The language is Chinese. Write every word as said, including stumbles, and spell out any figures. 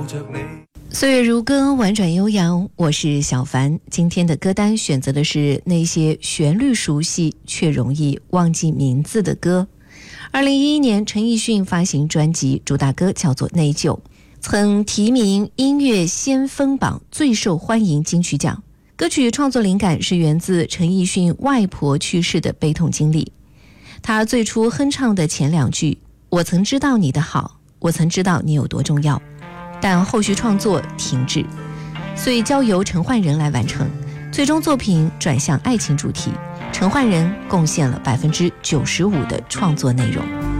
抱着你。 岁月如歌，婉转悠扬，我是小凡。今天的歌单选择的是那些旋律熟悉却容易忘记名字的歌。二零一一年，陈奕迅发行专辑，主打歌叫做《内疚》，曾提名音乐先锋榜最受欢迎金曲奖。歌曲创作灵感是源自陈奕迅外婆去世的悲痛经历。他最初哼唱的前两句，我曾知道你的好，我曾知道你有多重要，但后续创作停滞，所以交由陈奂仁来完成。最终作品转向爱情主题，陈奂仁贡献了百分之九十五的创作内容。